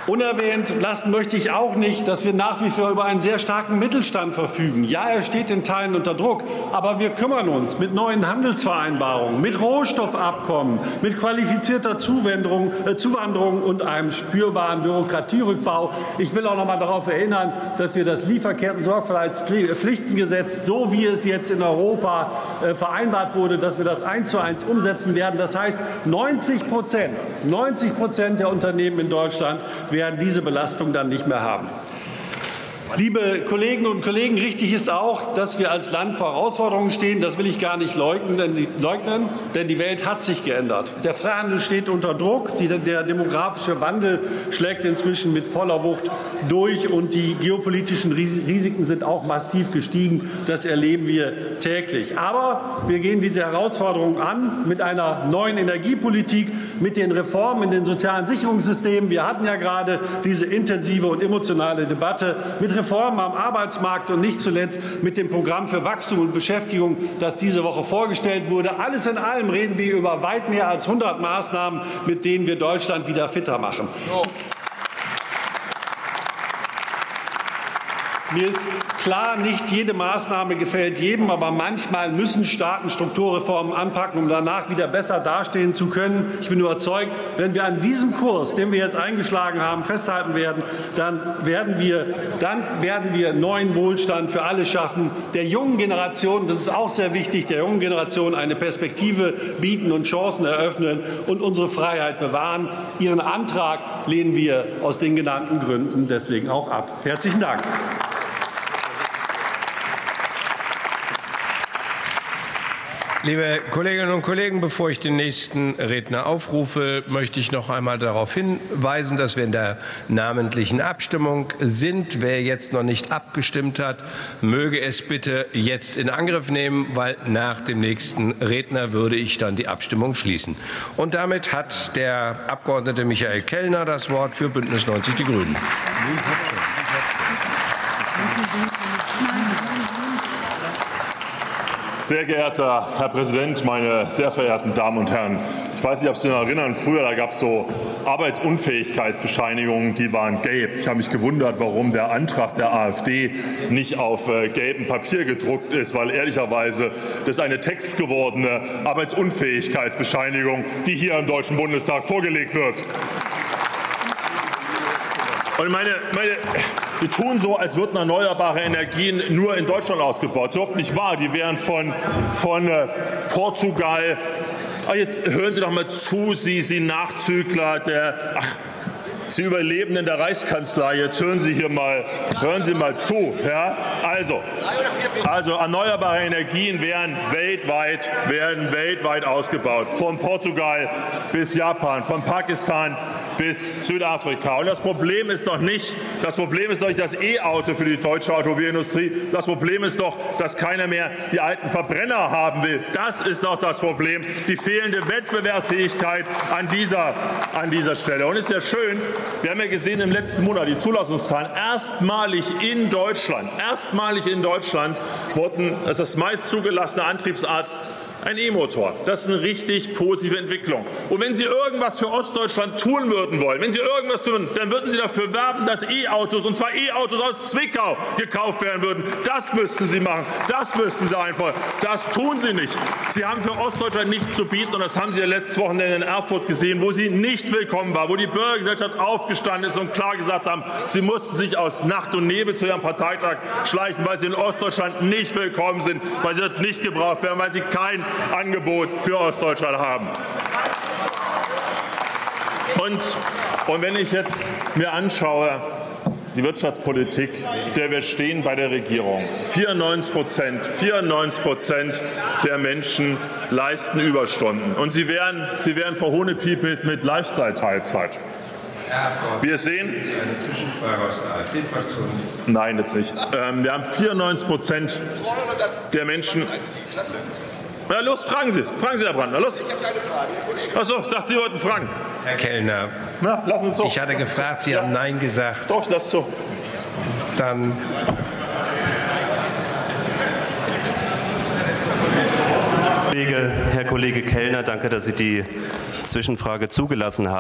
Unerwähnt lassen möchte ich auch nicht, dass wir nach wie vor über einen sehr starken Mittelstand verfügen. Ja, er steht in Teilen unter Druck, aber wir kümmern uns mit neuen Handelsvereinbarungen, mit Rohstoffabkommen, mit qualifizierter Zuwanderung und einem spürbaren Bürokratierückbau. Ich will auch noch mal darauf erinnern, dass wir das Lieferketten-Sorgfaltspflichtengesetz, so wie es jetzt in Europa vereinbart wurde, dass wir das 1:1 umsetzen werden. Das heißt, 90% der Unternehmen in Deutschland werden diese Belastung dann nicht mehr haben. Liebe Kolleginnen und Kollegen, richtig ist auch, dass wir als Land vor Herausforderungen stehen. Das will ich gar nicht leugnen, denn die Welt hat sich geändert. Der Freihandel steht unter Druck, der demografische Wandel schlägt inzwischen mit voller Wucht durch und die geopolitischen Risiken sind auch massiv gestiegen. Das erleben wir täglich. Aber wir gehen diese Herausforderungen an mit einer neuen Energiepolitik, mit den Reformen in den sozialen Sicherungssystemen. Wir hatten ja gerade diese intensive und emotionale Debatte mit Reformen am Arbeitsmarkt und nicht zuletzt mit dem Programm für Wachstum und Beschäftigung, das diese Woche vorgestellt wurde. Alles in allem reden wir über weit mehr als 100 Maßnahmen, mit denen wir Deutschland wieder fitter machen. Mir ist klar, nicht jede Maßnahme gefällt jedem, aber manchmal müssen Staaten Strukturreformen anpacken, um danach wieder besser dastehen zu können. Ich bin überzeugt, wenn wir an diesem Kurs, den wir jetzt eingeschlagen haben, festhalten werden, dann werden wir neuen Wohlstand für alle schaffen, der jungen Generation, das ist auch sehr wichtig, der jungen Generation eine Perspektive bieten und Chancen eröffnen und unsere Freiheit bewahren. Ihren Antrag lehnen wir aus den genannten Gründen deswegen auch ab. Herzlichen Dank. Liebe Kolleginnen und Kollegen, bevor ich den nächsten Redner aufrufe, möchte ich noch einmal darauf hinweisen, dass wir in der namentlichen Abstimmung sind. Wer jetzt noch nicht abgestimmt hat, möge es bitte jetzt in Angriff nehmen, weil nach dem nächsten Redner würde ich dann die Abstimmung schließen. Und damit hat der Abgeordnete Michael Kellner das Wort für Bündnis 90 Die Grünen. Sehr geehrter Herr Präsident, meine sehr verehrten Damen und Herren! Ich weiß nicht, ob Sie sich noch erinnern, früher da gab es so Arbeitsunfähigkeitsbescheinigungen, die waren gelb. Ich habe mich gewundert, warum der Antrag der AfD nicht auf gelbem Papier gedruckt ist, weil ehrlicherweise das ist eine textgewordene Arbeitsunfähigkeitsbescheinigung, die hier im Deutschen Bundestag vorgelegt wird. Und wir tun so, als würden erneuerbare Energien nur in Deutschland ausgebaut. Das ist überhaupt nicht wahr. Die werden von Portugal. Jetzt hören Sie doch mal zu, Sie Nachzügler, Sie Überlebenden der Reichskanzlei. Jetzt hören Sie mal zu. Ja? Also erneuerbare Energien werden weltweit ausgebaut. Von Portugal bis Japan, von Pakistan bis Südafrika. Und das Problem ist doch nicht das E-Auto für die deutsche Automobilindustrie. Das Problem ist doch, dass keiner mehr die alten Verbrenner haben will. Das ist doch das Problem, die fehlende Wettbewerbsfähigkeit an dieser Stelle. Und es ist ja schön, wir haben ja gesehen im letzten Monat die Zulassungszahlen. Erstmalig in Deutschland ist das meist zugelassene Antriebsart ein E-Motor. Das ist eine richtig positive Entwicklung. Und wenn Sie irgendwas für Ostdeutschland tun wollen, dann würden Sie dafür werben, dass E-Autos, und zwar E-Autos aus Zwickau, gekauft werden würden. Das müssten Sie machen. Das müssten Sie einfordern. Das tun Sie nicht. Sie haben für Ostdeutschland nichts zu bieten, und das haben Sie ja letztes Wochenende in Erfurt gesehen, wo sie nicht willkommen war, wo die Bürgergesellschaft aufgestanden ist und klar gesagt haben, sie mussten sich aus Nacht und Nebel zu ihrem Parteitag schleichen, weil sie in Ostdeutschland nicht willkommen sind, weil sie dort nicht gebraucht werden, weil sie kein Angebot für Ostdeutschland haben. Und wenn ich jetzt mir anschaue, die Wirtschaftspolitik, der wir stehen bei der Regierung. 94% der Menschen leisten Überstunden. Und sie werden verhohnepiepelt mit Lifestyle-Teilzeit. Wir sehen. Eine Zwischenfrage aus der AfD-Fraktion. Nein, jetzt nicht. Wir haben 94% der Menschen. Na los, fragen Sie, Herr Brandner, los. Ich habe keine Frage, Herr Kollege. Ach so, ich dachte, Sie wollten fragen. Herr Kellner, na, lassen Sie es so. Ich hatte gefragt, Sie haben Nein gesagt. Doch, das ist so. Dann. Herr Kollege Kellner, danke, dass Sie die Zwischenfrage zugelassen haben.